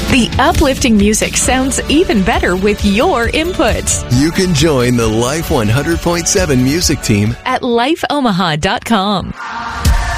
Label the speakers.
Speaker 1: The uplifting music sounds even better with your input
Speaker 2: You can join the Life 100.7 music team
Speaker 1: at lifeomaha.com.